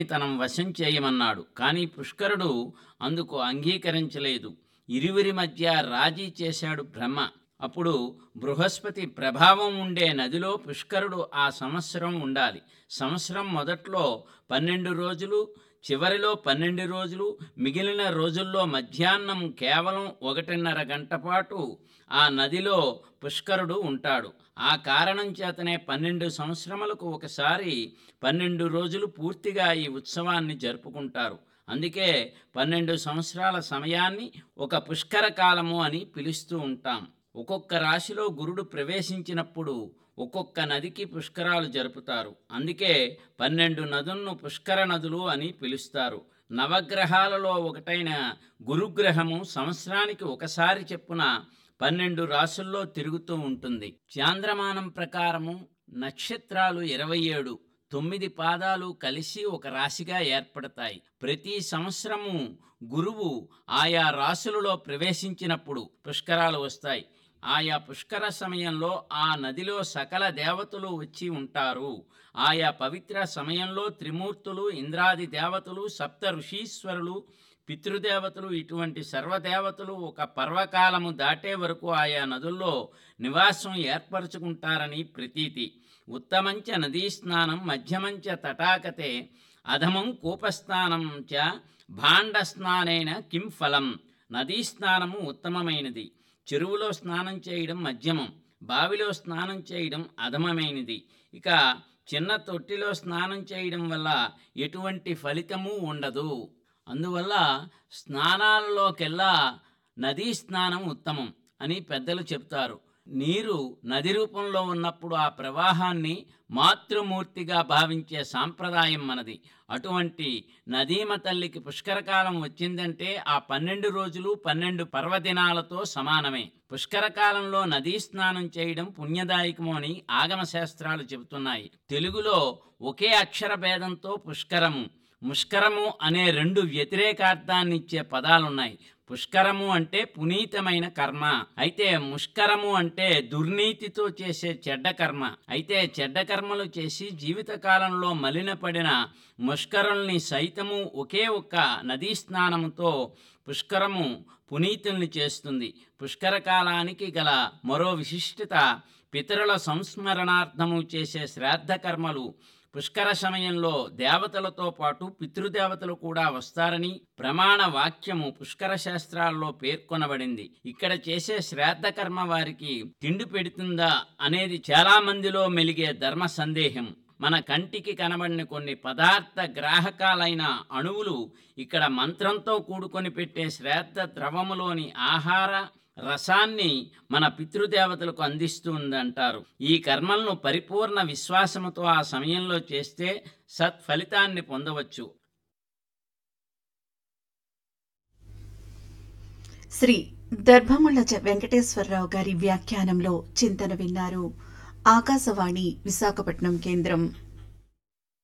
తనం వశం చేయమన్నాడు. కానీ పుష్కరుడు అందుకు అంగీకరించలేదు. ఇరువురి మధ్య రాజీ చేశాడు బ్రహ్మ. అప్పుడు బృహస్పతి ప్రభావం ఉండే నదిలో పుష్కరుడు ఆ సంవత్సరం ఉండాలి. సంవత్సరం మొదట్లో 12 రోజులు, చివరిలో 12 రోజులు, మిగిలిన రోజుల్లో మధ్యాహ్నం కేవలం 1:30 గంట పాటు ఆ నదిలో పుష్కరుడు ఉంటాడు. ఆ కారణం చేతనే 12 సంవత్సరములకు ఒకసారి 12 రోజులు పూర్తిగా ఈ ఉత్సవాన్ని జరుపుకుంటారు. అందుకే 12 సంవత్సరాల సమయాన్ని ఒక పుష్కర కాలము అని పిలుస్తూ ఉంటాం. ఒక్కొక్క రాశిలో గురుడు ప్రవేశించినప్పుడు ఒక్కొక్క నదికి పుష్కరాలు జరుపుతారు. అందుకే 12 నదులను పుష్కర నదులు అని పిలుస్తారు. నవగ్రహాలలో ఒకటైన గురుగ్రహము సంవత్సరానికి ఒకసారి చెప్పున 12 రాసుల్లో తిరుగుతూ ఉంటుంది. చాంద్రమానం ప్రకారము నక్షత్రాలు 27, 9 పాదాలు కలిసి ఒక రాశిగా ఏర్పడతాయి. ప్రతి సంవత్సరము గురువు ఆయా రాశులలో ప్రవేశించినప్పుడు పుష్కరాలు వస్తాయి. ఆయా పుష్కర సమయంలో ఆ నదిలో సకల దేవతలు వచ్చి ఉంటారు. ఆయా పవిత్ర సమయంలో త్రిమూర్తులు, ఇంద్రాది దేవతలు, సప్త ఋషీశ్వరులు, పితృదేవతలు ఇటువంటి సర్వదేవతలు ఒక పర్వకాలము దాటే వరకు ఆయా నదుల్లో నివాసం ఏర్పరచుకుంటారని ప్రతీతి. ఉత్తమంచ నదీ స్నానం మధ్యమంచ తటాకతే అధమం కూపస్నానం చ భాండ స్నానేన కిం ఫలం. నదీ స్నానము ఉత్తమమైనది. చెరువులో స్నానం చేయడం మధ్యమం, బావిలో స్నానం చేయడం అధమమైనది. ఇక చిన్న తొట్టిలో స్నానం చేయడం వల్ల ఎటువంటి ఫలితము ఉండదు. అందువల్ల స్నానాలలోకెల్లా నదీ స్నానం ఉత్తమం అని పెద్దలు చెప్తారు. నీరు నది రూపంలో ఉన్నప్పుడు ఆ ప్రవాహాన్ని మాతృమూర్తిగా భావించే సాంప్రదాయం మనది. అటువంటి నదీమ తల్లికి పుష్కరకాలం వచ్చిందంటే ఆ 12 రోజులు 12 పర్వదినాలతో సమానమే. పుష్కరకాలంలో నదీ స్నానం చేయడం పుణ్యదాయకము అని ఆగమ శాస్త్రాలు చెబుతున్నాయి. తెలుగులో ఒకే అక్షర భేదంతో పుష్కరము, ముష్కరము అనే 2 వ్యతిరేకార్థాన్నిచ్చే పదాలున్నాయి. పుష్కరము అంటే పునీతమైన కర్మ, అయితే ముష్కరము అంటే దుర్నీతితో చేసే చెడ్డ కర్మ. అయితే చెడ్డ కర్మలు చేసి జీవితకాలంలో మలినపడిన ముష్కరుల్ని సైతము ఒకే ఒక్క నదీ స్నానముతో పుష్కరము పునీతుల్ని చేస్తుంది. పుష్కర కాలానికి గల మరో విశిష్టత పితరుల సంస్మరణార్థము చేసే శ్రాద్ధ కర్మలు. పుష్కర సమయంలో దేవతలతో పాటు పితృదేవతలు కూడా వస్తారని ప్రమాణ వాక్యము పుష్కర శాస్త్రాల్లో పేర్కొనబడింది. ఇక్కడ చేసే శ్రాద్ధ కర్మ వారికి తిండి పెడుతుందా అనేది చాలా మందిలో మెలిగే ధర్మ సందేహం. మన కంటికి కనబడిన కొన్ని పదార్థ గ్రాహకాలైన అణువులు ఇక్కడ మంత్రంతో కూడుకొని పెట్టే శ్రాద్ధ ద్రవములోని ఆహార రసాన్ని మన పితృదేవతలకు అందిస్తుందంటారు. ఈ కర్మలను పరిపూర్ణ విశ్వాసముతో ఆ సమయంలో చేస్తే సత్ఫలితాన్ని పొందవచ్చు. శ్రీ దర్భముళ్ళ వెంకటేశ్వరరావు గారి వ్యాఖ్యానంలో చింతన విన్నారు. ఆకాశవాణి విశాఖపట్నం కేంద్రం.